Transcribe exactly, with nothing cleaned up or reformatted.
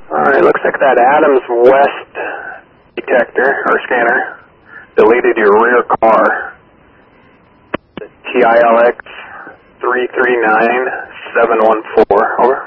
Alright, looks like that Adams West detector, or scanner, deleted your rear car. T I L X three three nine seven one four, over.